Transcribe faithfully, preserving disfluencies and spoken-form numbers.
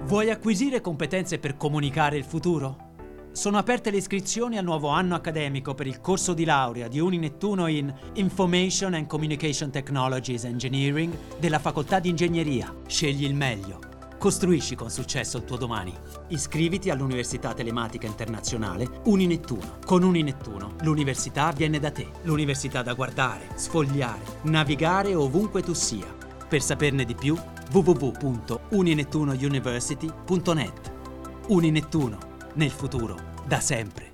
Vuoi acquisire competenze per comunicare il futuro? Sono aperte le iscrizioni al nuovo anno accademico per il corso di laurea di Uninettuno in Information and Communication Technologies Engineering della Facoltà di Ingegneria. Scegli il meglio. Costruisci con successo il tuo domani. Iscriviti all'Università Telematica Internazionale Uninettuno. Con Uninettuno l'università viene da te. L'università da guardare, sfogliare, navigare ovunque tu sia. Per saperne di più, w w w punto uninettunouniversity punto net. Uninettuno, nel futuro, da sempre.